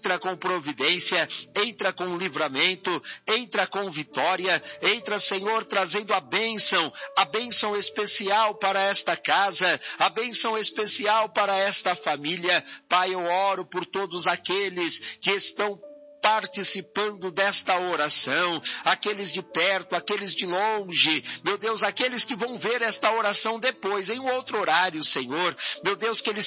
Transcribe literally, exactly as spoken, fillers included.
entra com providência, entra com livramento, entra com vitória, entra, Senhor, trazendo a bênção, a bênção especial para esta casa, a bênção especial para esta família. Pai, eu oro por todos aqueles que estão participando desta oração, aqueles de perto, aqueles de longe, meu Deus, aqueles que vão ver esta oração depois, em outro horário, Senhor, meu Deus, que eles